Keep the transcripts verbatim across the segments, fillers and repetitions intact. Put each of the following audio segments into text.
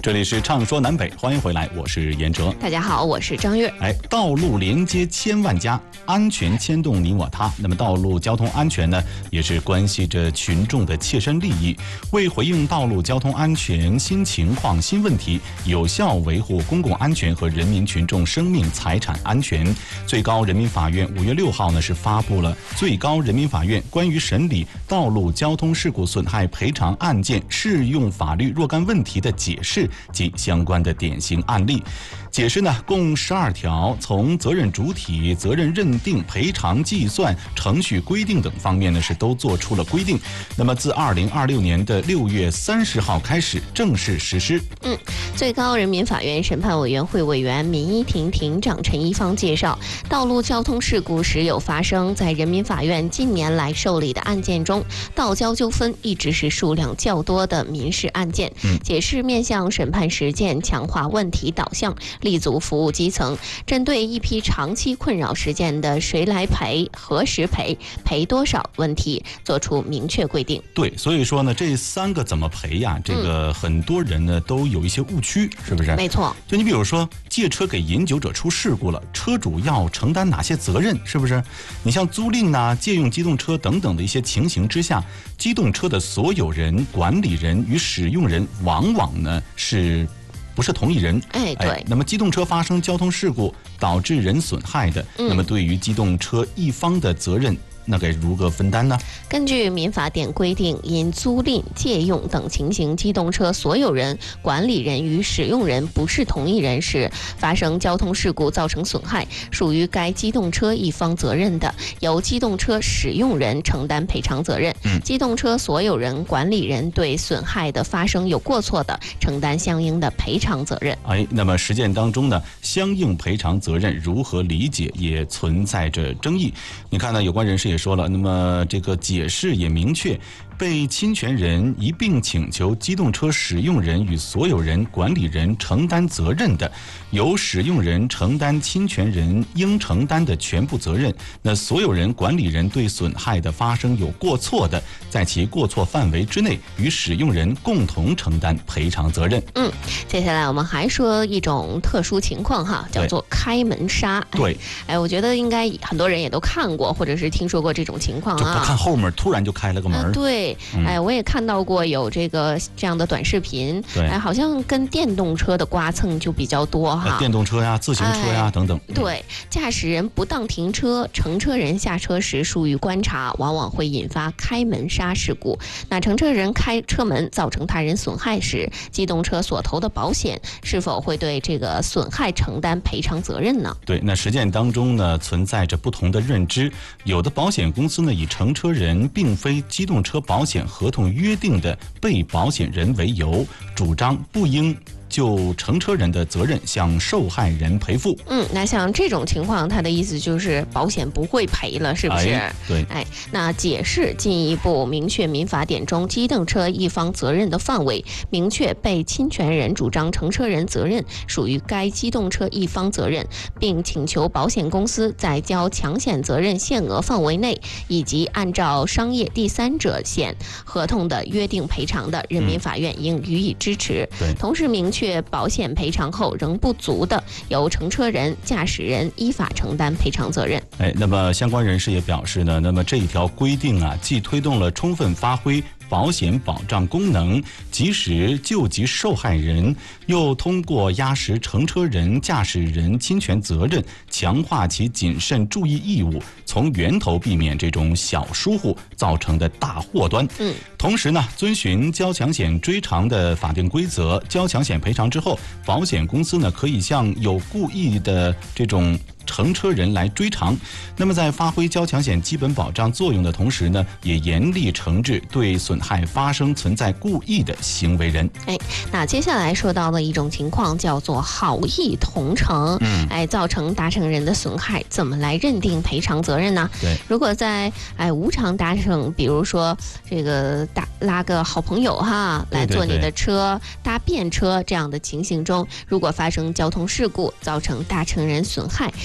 这里是畅说南北，欢迎回来，我是严哲。 大家好，我是张悦。 哎，道路连接千万家，安全牵动你我他。那么道路交通安全呢，也是关系着群众的切身利益。为回应道路交通安全新情况、新问题，有效维护公共安全和人民群众生命财产安全，最高人民法院五月六号呢是发布了最高人民法院关于审理道路交通事故损害赔偿案件适用法律若干问题的解释及相关的典型案例。解释呢共十二条，从责任主体、责任认定、赔偿计算、程序规定等方面呢是都做出了规定。那么自二零二六年的六月三十号开始正式实施。 嗯，最高人民法院审判委员会委员民一庭庭长陈一方介绍，道路交通事故时有发生，在人民法院近年来受理的案件中，道交纠纷一直是数量较多的民事案件。 嗯， 解释面向审判实践，强化问题导向，立足服务基层，针对一批长期困扰实践的谁来赔、何时赔、赔多少问题做出明确规定。 对，所以说呢，这三个怎么赔呀？这个很多人呢都有一些误区，是不是？ 没错。 就你比如说，借车给饮酒者出事故了，车主要承担哪些责任？是不是？你像租赁呐、借用机动车等等的一些情形之下，机动车的所有人、管理人与使用人往往呢是不是同一人？ 哎，对。哎， 那么机动车发生交通事故导致人损害的，嗯、那么对于机动车一方的责任，那该如何分担呢？ 根据民法典规定，因租赁、借用等情形，机动车所有人、管理人与使用人不是同一人时，发生交通事故造成损害，属于该机动车一方责任的，由机动车使用人承担赔偿责任； 嗯、 机动车所有人、管理人对损害的发生有过错的，承担相应的赔偿责任。 哎，那么实践当中呢，相应赔偿责任如何理解也存在着争议。你看呢，有关人士也说了，那么这个解释也明确，被侵权人一并请求机动车使用人与所有人、管理人承担责任的，由使用人承担侵权人应承担的全部责任。那所有人、管理人对损害的发生有过错的，在其过错范围之内，与使用人共同承担赔偿责任。 嗯，接下来我们还说一种特殊情况哈，叫做开门杀。 对， 哎，我觉得应该很多人也都看过，或者是听说过这种情况啊。 就不看后面突然就开了个门。 啊、对， 嗯、 哎，我也看到过有这个这样的短视频。 对， 哎，好像跟电动车的刮蹭就比较多哈。 电动车呀、自行车呀、哎、等等。 对，驾驶人不当停车，乘车人下车时疏于观察，往往会引发开门杀事故。那乘车人开车门造成他人损害时，机动车所投的保险是否会对这个损害承担赔偿责任呢？ 对，那实践当中呢，存在着不同的认知。有的保险公司呢，以乘车人并非机动车保险合同约定的被保险人为由，主张不应就乘车人的责任向受害人赔付。 嗯，那像这种情况，他的意思就是保险不会赔了，是不是？ 哎、对。 哎，那解释进一步明确民法典中机动车一方责任的范围，明确被侵权人主张乘车人责任属于该机动车一方责任，并请求保险公司在交强险责任限额范围内，以及按照商业第三者险合同的约定赔偿的，人民法院应予以支持。 对、嗯， 同时明确保险赔偿后仍不足的，由乘车人、驾驶人依法承担赔偿责任。 哎，那么相关人士也表示呢，那么这一条规定啊，既推动了充分发挥保险保障功能，及时救济受害人，又通过压实乘车人、驾驶人侵权责任，强化其谨慎注意义务，从源头避免这种小疏忽造成的大祸端。 嗯， 同时呢，遵循交强险追偿的法定规则，交强险赔偿之后，保险公司呢可以向有故意的这种乘车人来追偿。那么在发挥交强险基本保障作用的同时呢，也严厉惩治对损害发生存在故意的行为人。 哎，那接下来说到的一种情况叫做好意同乘， 嗯， 哎，造成达成人的损害，怎么来认定赔偿责任呢？ 对， 如果在哎无偿达成，比如说这个搭拉个好朋友哈来坐你的车，对对对，搭便车这样的情形中，如果发生交通事故造成达成人损害，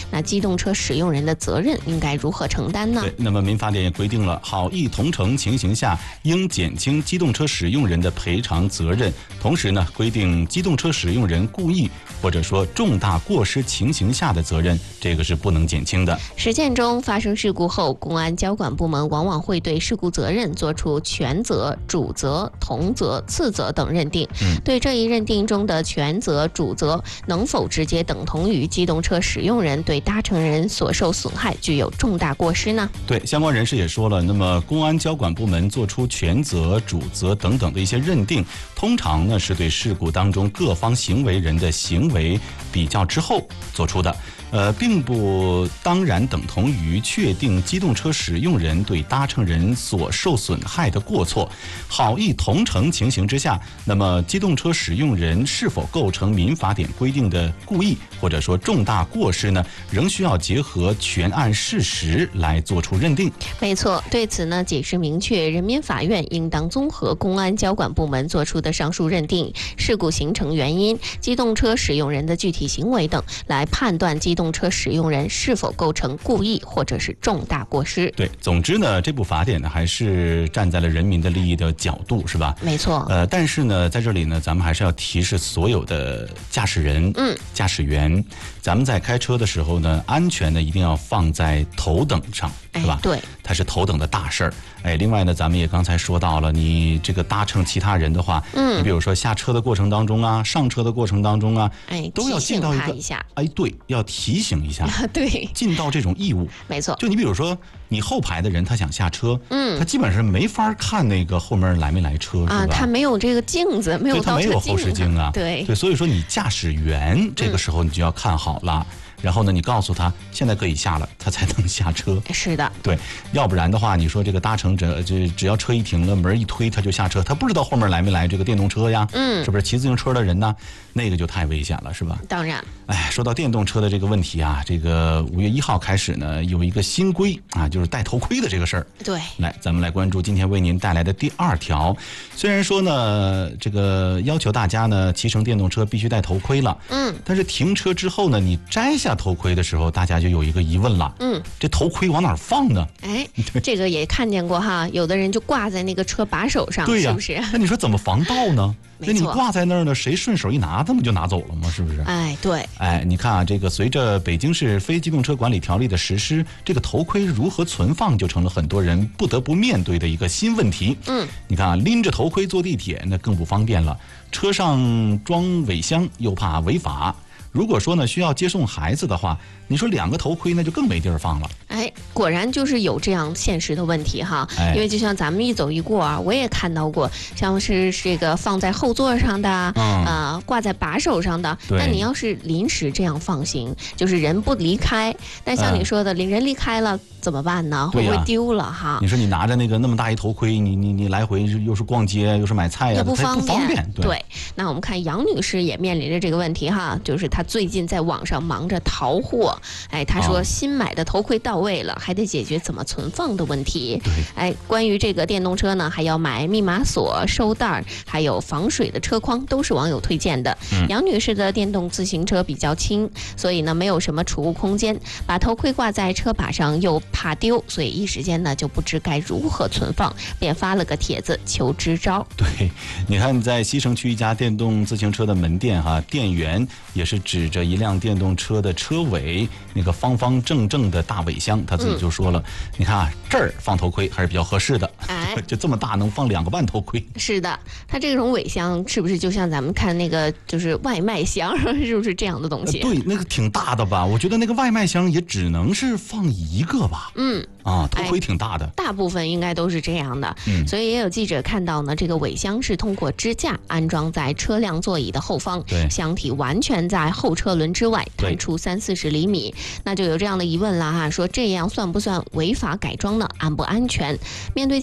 那机动车使用人的责任应该如何承担呢？ 对，那么民法典也规定了，好意同乘情形下应减轻机动车使用人的赔偿责任，同时呢，规定机动车使用人故意或者说重大过失情形下的责任，这个是不能减轻的。 实践中发生事故后，公安交管部门往往会对事故责任作出全责、主责、同责、次责等认定。 嗯， 对这一认定中的全责、主责能否直接等同于机动车使用人对搭乘人所受损害具有重大过失呢？ 对，相关人士也说了，那么公安交管部门做出全责、主责等等的一些认定，通常呢是对事故当中各方行为人的行为比较之后做出的。呃，并不当然等同于确定机动车使用人对搭乘人所受损害的过错。好意同乘情形之下，那么机动车使用人是否构成民法典规定的故意或者说重大过失呢，仍需要结合全案事实来做出认定。 没错，对此呢，解释明确，人民法院应当综合公安交管部门作出的上述认定、事故形成原因、机动车使用人的具体行为等，来判断机动车使用人是否构成故意或者是重大过失。 对，总之呢，这部法典呢还是站在了人民的利益的角度，是吧？ 没错。 呃，但是呢，在这里呢，咱们还是要提示所有的驾驶人、 嗯， 驾驶员，咱们在开车的时候呢，安全呢一定要放在头等上，是吧？ 哎，对， 它是头等的大事儿。哎，另外呢，咱们也刚才说到了，你这个搭乘其他人的话， 嗯， 你比如说下车的过程当中啊，上车的过程当中啊， 哎， 都要尽到一个， 一下哎，对，要提醒一下， 对， 尽到这种义务。 没错。 就你比如说，你后排的人他想下车， 嗯， 他基本上没法看那个后面来没来车， 啊， 是吧？ 他没有这个镜子，没有他没有后视镜啊， 对对，所以说你驾驶员这个时候你就要看好了。嗯，然后呢，你告诉他现在可以下了，他才能下车。 是的， 对，要不然的话，你说这个搭乘者，这只要车一停了，门一推他就下车，他不知道后面来没来这个电动车呀， 嗯， 是不是骑自行车的人呢？那个就太危险了，是吧？ 当然。 哎，说到电动车的这个问题啊，这个五月一号开始呢，有一个新规啊，就是戴头盔的这个事儿。 对， 来，咱们来关注今天为您带来的第二条。虽然说呢，这个要求大家呢骑乘电动车必须戴头盔了， 嗯， 但是停车之后呢，你摘下头盔的时候，大家就有一个疑问了， 嗯， 这头盔往哪儿放呢？ 哎，这个也看见过哈，有的人就挂在那个车把手上， 对呀， 是不是？ 那你说怎么防盗呢？那你挂在那儿呢，谁顺手一拿，这不就拿走了吗？是不是？ 哎，对。 哎，你看啊，这个随着北京市非机动车管理条例的实施，这个头盔如何存放就成了很多人不得不面对的一个新问题。 嗯， 你看啊，拎着头盔坐地铁那更不方便了，车上装尾箱又怕违法。如果说呢需要接送孩子的话，你说两个头盔那就更没地儿放了。 哎，果然就是有这样现实的问题哈。 哎， 因为就像咱们一走一过啊，我也看到过，像是这个放在后座上的，嗯、呃，挂在把手上的。那你要是临时这样放行，就是人不离开，但像你说的，嗯、人离开了怎么办呢？会不会丢了哈？ 你说你拿着那个那么大一头盔，你你你来回又是逛街又是买菜呀， 也不方便。 不方便。对。 对，那我们看杨女士也面临着这个问题哈，就是她最近在网上忙着淘货。哎，她说新买的头盔到位了，还得解决怎么存放的问题。 对。 哎，关于这个电动车呢，还要买密码锁、收袋，还有防水的车筐，都是网友推荐的。嗯、杨女士的电动自行车比较轻，所以呢没有什么储物空间，把头盔挂在车把上又怕丢，所以一时间呢就不知该如何存放，便发了个帖子求支招。 对，你看在西城区一家电动自行车的门店哈、啊，店员也是指着一辆电动车的车尾那个方方正正的大尾箱，他自己就说了，嗯、你看啊，这儿放头盔还是比较合适的。 哎， 就这么大能放两个半头盔。 是的，它这种尾箱是不是就像咱们看那个就是外卖箱，是不是这样的东西？ 呃、对，那个挺大的吧？我觉得那个外卖箱也只能是放一个吧。 嗯。 啊，头盔挺大的、哎， 大部分应该都是这样的。嗯，所以也有记者看到呢，这个尾箱是通过支架安装在车辆座椅的后方， 对， 箱体完全在后车轮之外，弹出三四十厘米。那就有这样的疑问了哈，说这样算不算违法改装呢？安不安全？面对记者的询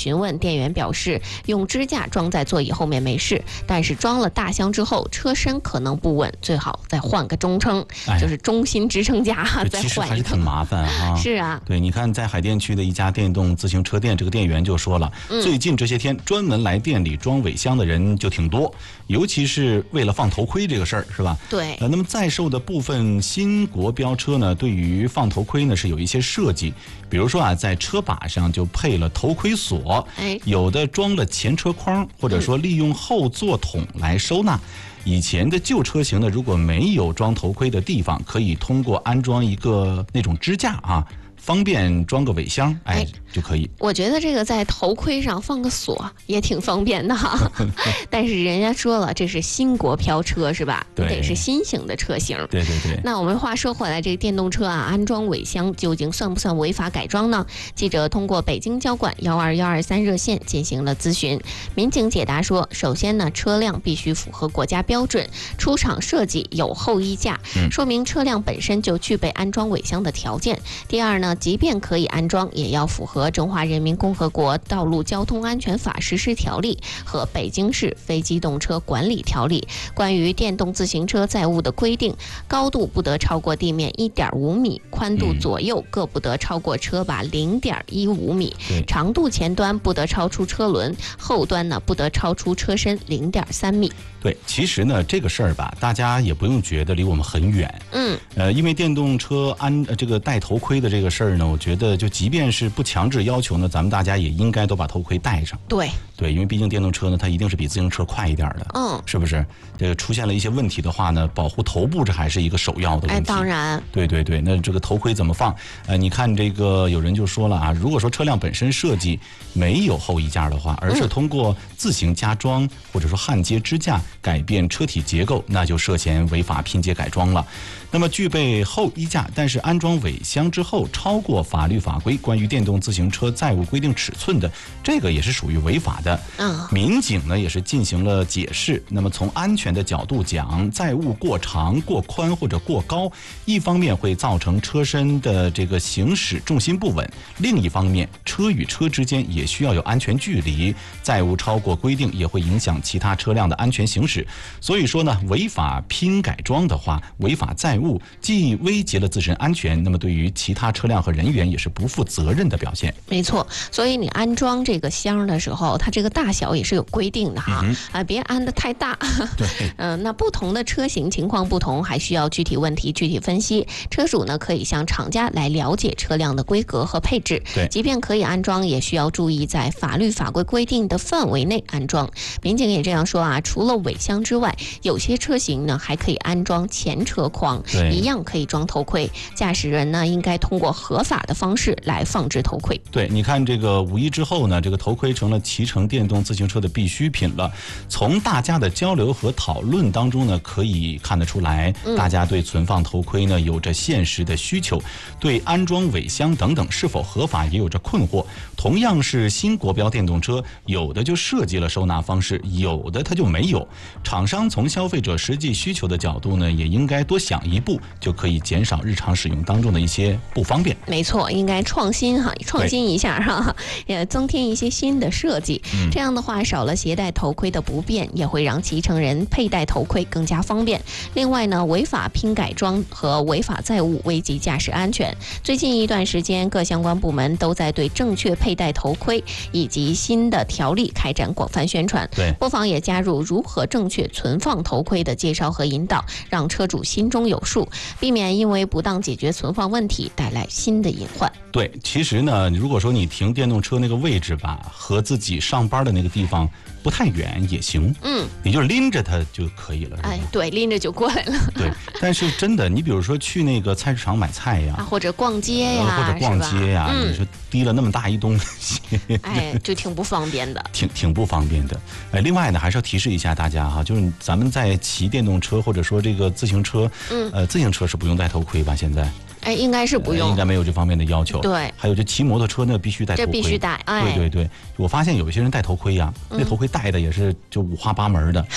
询问，店员表示用支架装在座椅后面没事，但是装了大箱之后车身可能不稳，最好再换个中撑，哎、就是中心支撑架再换一个。 其实还是挺麻烦啊。 是啊， 对，你看在海淀区的一家电动自行车店，这个店员就说了，嗯、最近这些天专门来店里装尾箱的人就挺多，尤其是为了放头盔这个事儿，是吧？ 对。 呃，那么在售的部分新国标车呢，对于放头盔呢是有一些设计，比如说啊，在车把上就配了头盔锁，哎，有的装了前车框，或者说利用后座筒来收纳。嗯，以前的旧车型呢，如果没有装头盔的地方，可以通过安装一个那种支架啊，方便装个尾箱，哎，哎就可以。 我觉得这个在头盔上放个锁也挺方便的哈。但是人家说了，这是新国标车是吧？ 对， 得是新型的车型。 对对对。 那我们话说回来，这个电动车啊，安装尾箱究竟算不算违法改装呢？记者通过北京交管幺二幺二三热线进行了咨询，民警解答说，首先呢，车辆必须符合国家标准，出厂设计有后衣架，嗯、说明车辆本身就具备安装尾箱的条件。第二呢，即便可以安装，也要符合《中华人民共和国道路交通安全法实施条例》和《北京市非机动车管理条例》关于电动自行车载物的规定，高度不得超过地面 一点五米，宽度左右各不得超过车把 零点一五米，长度前端不得超出车轮，后端呢不得超出车身 零点三米。 对，其实呢这个事儿吧，大家也不用觉得离我们很远。嗯，呃，因为电动车安、呃、这个戴头盔的这个事儿呢，我觉得就即便是不强制要求呢，咱们大家也应该都把头盔戴上。 对对，因为毕竟电动车呢，它一定是比自行车快一点的。嗯，是不是？这个出现了一些问题的话呢，保护头部这还是一个首要的问题。 哎，当然。 对对对，那这个头盔怎么放？呃，你看这个有人就说了啊，如果说车辆本身设计没有后衣架的话，而是通过自行加装、嗯、或者说焊接支架改变车体结构，那就涉嫌违法拼接改装了。那么具备后衣架，但是安装尾箱之后超过法律法规关于电动自行车载物规定尺寸的，这个也是属于违法的。嗯，民警呢也是进行了解释。那么从安全的角度讲，载物过长、过宽或者过高，一方面会造成车身的这个行驶重心不稳，另一方面车与车之间也需要有安全距离，载物超过规定也会影响其他车辆的安全行驶。所以说呢，违法拼改装的话，违法载物既危及了自身安全，那么对于其他车辆和人员也是不负责任的表现。 没错，所以你安装这个箱的时候，它这个大小也是有规定的哈，嗯、啊，别安得太大。 对， 嗯、呃，那不同的车型情况不同，还需要具体问题具体分析。车主呢可以向厂家来了解车辆的规格和配置。 对， 即便可以安装，也需要注意在法律法规规定的范围内安装。民警也这样说啊，除了尾箱之外，有些车型呢还可以安装前车框，一样可以装头盔。驾驶人呢应该通过合法的方式来放置头盔。 对，你看这个五一之后呢，这个头盔成了骑乘电动自行车的必需品了。从大家的交流和讨论当中呢，可以看得出来，大家对存放头盔呢有着现实的需求，对安装尾箱等等是否合法也有着困惑。同样是新国标电动车，有的就设计了收纳方式，有的它就没有。厂商从消费者实际需求的角度呢，也应该多想一步，就可以减少日常使用当中的一些不方便。 没错，应该创新哈，创新一下哈，也增添一些新的设计。嗯、这样的话，少了携带头盔的不便，也会让骑乘人佩戴头盔更加方便。另外呢，违法拼改装和违法载物危及驾驶安全。最近一段时间，各相关部门都在对正确佩戴头盔以及新的条例开展广泛宣传。 对， 不妨也加入如何正确存放头盔的介绍和引导，让车主心中有数，避免因为不当解决存放问题带来新的隐患。 对，其实呢，如果说你停电动车那个位置吧，和自己上班的那个地方不太远也行，嗯，你就拎着它就可以了。 哎，对，拎着就过来了。 对，但是真的，你比如说去那个菜市场买菜呀， 啊、或者逛街呀， 或者逛街呀， 嗯、 你说提了那么大一东西， 哎，就挺不方便的， 挺挺不方便的。哎，另外呢，还是要提示一下大家哈，就是咱们在骑电动车或者说这个自行车，嗯，呃，自行车是不用戴头盔吧？现在？ 哎，应该是不用、 呃，应该没有这方面的要求。 对， 还有这骑摩托车呢，必须戴头盔， 这必须戴。哎， 对对对，我发现有一些人戴头盔呀、啊，嗯、那头盔戴的也是就五花八门的，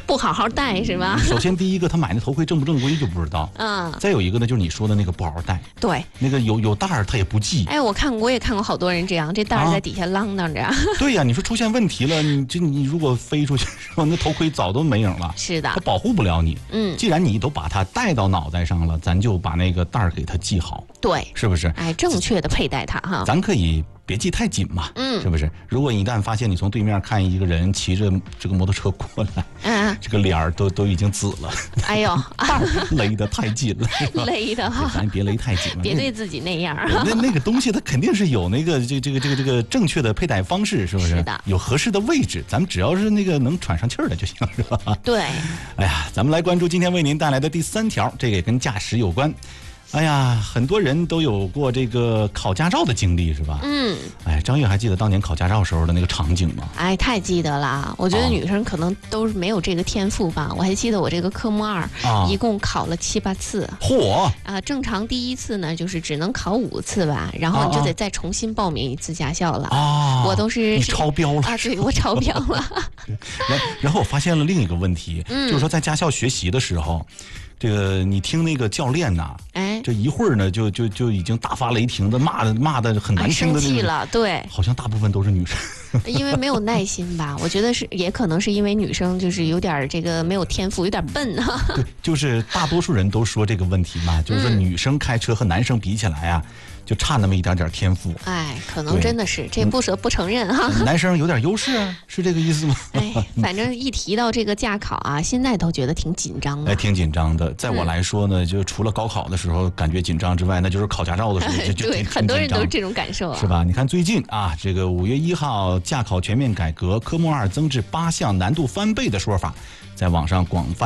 不好好戴是吧？ 首先第一个，他买那头盔正不正规就不知道。 嗯。 再有一个呢，就是你说的那个不好好戴。 对。 那个有有带儿他也不系。 哎，我看我也看过好多人这样，这带儿在底下啷当着。啊、 对呀、啊，你说出现问题了，你这你如果飞出去，那头盔早都没影了。 是的。 它保护不了你。 嗯。 既然你都把它戴到脑袋上了，咱就把那个带儿给它系好。 对。 是不是？ 哎，正确的佩戴它哈。 咱可以别系太紧嘛。 嗯。 是不是？如果一旦发现你从对面看一个人骑着这个摩托车过来，嗯，这个脸儿都都已经紫了。 哎呦， 勒得太紧了。 勒的哈。 咱别勒太紧了。 别对自己那样。 那那个东西它肯定是有那个这这个这个这个正确的佩戴方式，是不是？ 是的。有合适的位置，咱们只要是那个能喘上气儿的就行，是吧？ 对。 哎呀，咱们来关注今天为您带来的第三条，这个也跟驾驶有关。哎呀，很多人都有过这个考驾照的经历，是吧？嗯。哎，张悦还记得当年考驾照时候的那个场景吗？ 哎，太记得了。我觉得女生可能都是没有这个天赋吧。哦、我还记得我这个科目二，啊、一共考了七八次。 嚯！ 啊，正常第一次呢，就是只能考五次吧，然后你就得再重新报名一次驾校了。啊，我都是你超标了啊！对，我超标了。 然然后我发现了另一个问题，嗯、就是说在驾校学习的时候。这个你听那个教练呐，哎，这一会儿呢就就就已经大发雷霆的骂的骂的很难听的、那个， 生气了，对， 好像大部分都是女生， 因为没有耐心吧，我觉得是也可能是因为女生就是有点这个没有天赋，有点笨啊。 对，就是大多数人都说这个问题嘛，就是说女生开车和男生比起来啊。就差那么一点点天赋， 哎，可能真的是这不得不承认哈。 男生有点优势啊，是这个意思吗？ 哎，反正一提到这个驾考啊，现在都觉得挺紧张的。 哎，挺紧张的。在我来说呢，嗯、就除了高考的时候感觉紧张之外，那就是考驾照的时候就就对，很多人都是这种感受啊， 是吧？你看最近啊，这个五月一号驾考全面改革，科目二增至八项，难度翻倍的说法，在网上广泛。